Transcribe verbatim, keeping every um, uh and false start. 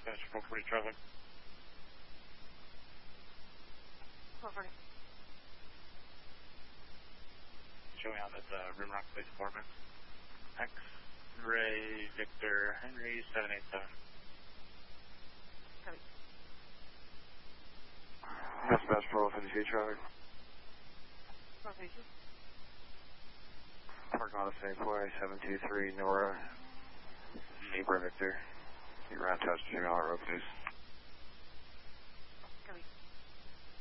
Dispatch four forty traffic. four forty. Showing out at the Rimrock Police Department. X-Ray Victor Henry seven eight seven. Copy. Dispatch four fifty-two traffic. four fifty-two. Park on the same point, seven two three Nora. Neighbor Victor. You ran touch to your road, please.